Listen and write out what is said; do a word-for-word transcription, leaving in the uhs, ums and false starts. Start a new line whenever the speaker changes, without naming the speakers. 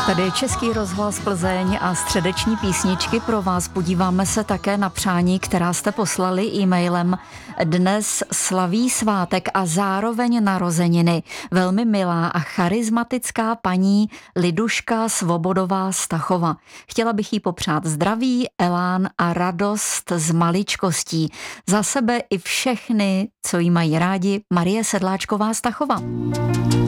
Tady je Český rozhlas Plzeň a středeční písničky pro vás. Podíváme se také na přání, která jste poslali e-mailem. Dnes slaví svátek a zároveň narozeniny velmi milá a charismatická paní Liduška Svobodová Stachova. Chtěla bych jí popřát zdraví, elán a radost z maličkostí. Za sebe i všechny, co jí mají rádi, Marie Sedláčková Stachova.